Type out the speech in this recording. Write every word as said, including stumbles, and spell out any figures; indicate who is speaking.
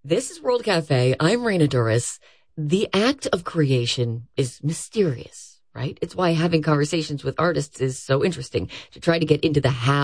Speaker 1: This is World Cafe. I'm Raina Duras. The act of creation is mysterious, right? It's why having conversations with artists is so interesting, to try to get into the how